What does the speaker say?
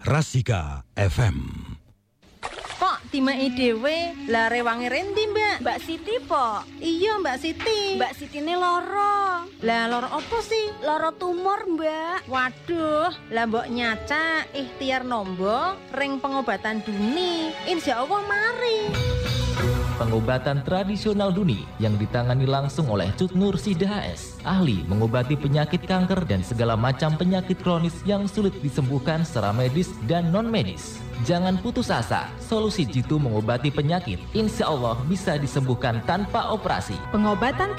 Rasika FM. Kok timai dhewe lah rewange rendi, Mbak? Mbak Siti, po. Iya, Mbak Siti. Mbak Siti ini loro. Lah loro apa sih? Loro tumor, Mbak. Waduh, lah mbok nyaca ikhtiar nombo ring pengobatan Duni. Insya Allah mari. Pengobatan tradisional Duni yang ditangani langsung oleh Cut Nur Sidah HS, ahli mengobati penyakit kanker dan segala macam penyakit kronis yang sulit disembuhkan secara medis dan non-medis. Jangan putus asa, solusi jitu mengobati penyakit insya Allah bisa disembuhkan tanpa operasi. Pengobatan